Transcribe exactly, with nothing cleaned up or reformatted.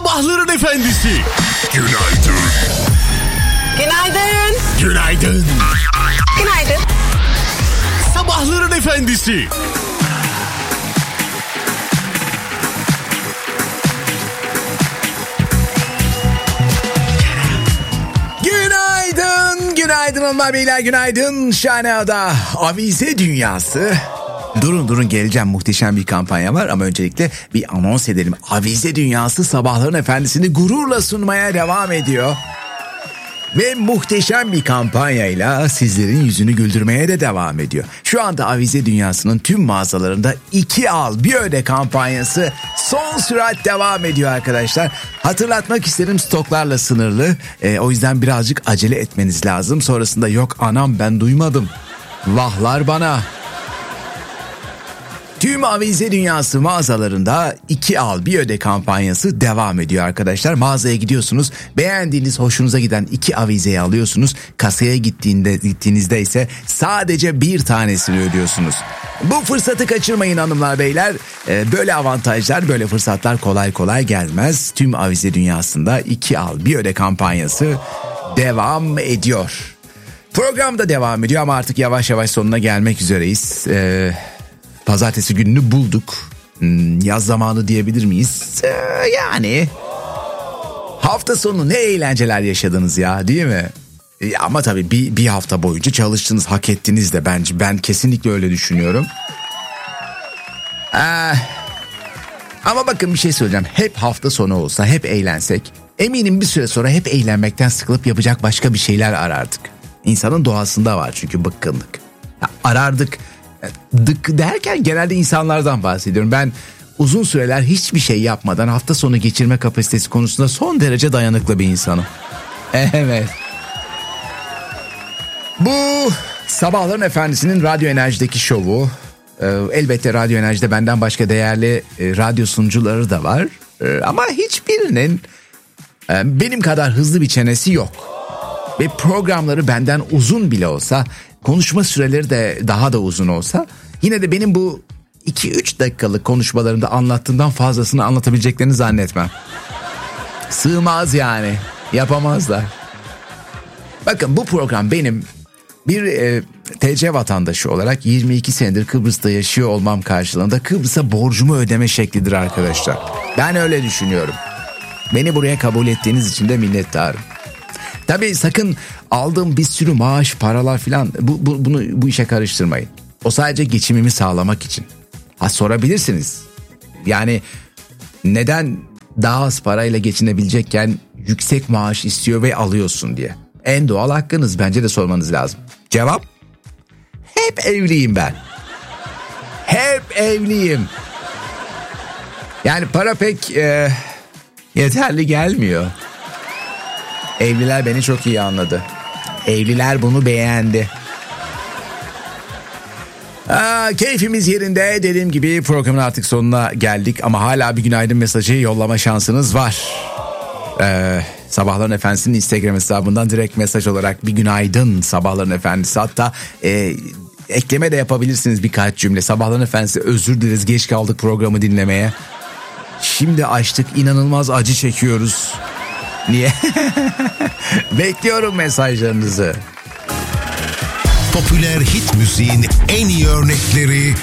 Sabahların efendisi. Günaydın. Günaydın. Günaydın. Günaydın. Sabahların efendisi. Günaydın, günaydın hanımlar beyler, günaydın. Şahaneada avize dünyası. Durun durun geleceğim, muhteşem bir kampanya var ama öncelikle bir anons edelim. Avize dünyası Sabahların Efendisi'ni gururla sunmaya devam ediyor. Ve muhteşem bir kampanyayla sizlerin yüzünü güldürmeye de devam ediyor. Şu anda Avize Dünyası'nın tüm mağazalarında iki al bir öde kampanyası son sürat devam ediyor arkadaşlar. Hatırlatmak isterim, stoklarla sınırlı. E, o yüzden birazcık acele etmeniz lazım. Sonrasında yok anam ben duymadım, vahlar bana. Tüm Avize Dünyası mağazalarında iki al bir öde kampanyası devam ediyor arkadaşlar. Mağazaya gidiyorsunuz, beğendiğiniz, hoşunuza giden iki avizeyi alıyorsunuz. Kasaya gittiğinde, gittiğinizde ise sadece bir tanesini ödüyorsunuz. Bu fırsatı kaçırmayın hanımlar beyler. Ee, böyle avantajlar, böyle fırsatlar kolay kolay gelmez. Tüm Avize Dünyası'nda iki al bir öde kampanyası devam ediyor. Program da devam ediyor ama artık yavaş yavaş sonuna gelmek üzereyiz. Eee... Pazartesi gününü bulduk. Hmm, yaz zamanı diyebilir miyiz? Ee, yani hafta sonu ne eğlenceler yaşadınız ya, değil mi? E, ama tabii bir, bir hafta boyunca çalıştınız, hak ettiniz de bence. Ben kesinlikle öyle düşünüyorum. Ee, ama bakın bir şey söyleyeceğim. Hep hafta sonu olsa, hep eğlensek, eminim bir süre sonra hep eğlenmekten sıkılıp yapacak başka bir şeyler arardık. İnsanın doğasında var çünkü bıkkınlık. Ya, arardık. Dık derken genelde insanlardan bahsediyorum. Ben uzun süreler hiçbir şey yapmadan hafta sonu geçirme kapasitesi konusunda son derece dayanıklı bir insanım. Evet. Bu Sabahların Efendisi'nin Radyo Enerji'deki şovu. Elbette Radyo Enerji'de benden başka değerli radyo sunucuları da var. Ama hiçbirinin benim kadar hızlı bir çenesi yok. Ve programları benden uzun bile olsa, konuşma süreleri de daha da uzun olsa, yine de benim bu iki üç dakikalık konuşmalarımda anlattığımdan fazlasını anlatabileceklerini zannetmem. Sığmaz yani, yapamazlar. Bakın, bu program benim bir e, T C vatandaşı olarak yirmi iki senedir Kıbrıs'ta yaşıyor olmam karşılığında Kıbrıs'a borcumu ödeme şeklidir arkadaşlar. Ben öyle düşünüyorum. Beni buraya kabul ettiğiniz için de minnettarım. Tabii sakın aldığım bir sürü maaş, paralar filan bu, bu, bunu bu işe karıştırmayın. O sadece geçimimi sağlamak için. Ha, sorabilirsiniz. Yani neden daha az parayla geçinebilecekken yüksek maaş istiyor ve alıyorsun diye. En doğal hakkınız, bence de sormanız lazım. Cevap: hep evliyim ben. Hep evliyim. Yani para pek e, yeterli gelmiyor. Evliler beni çok iyi anladı. Evliler bunu beğendi. Aa, keyfimiz yerinde. Dediğim gibi programın artık sonuna geldik. Ama hala bir günaydın mesajı yollama şansınız var. Ee, Sabahların Efendisi'nin Instagram hesabından direkt mesaj olarak bir günaydın Sabahların Efendisi. Hatta e, ekleme de yapabilirsiniz birkaç cümle. Sabahların Efendisi, özür dileriz geç kaldık programı dinlemeye. Şimdi açtık, inanılmaz acı çekiyoruz. Niye? Bekliyorum mesajlarınızı. Popüler hit müziğin en iyi örnekleri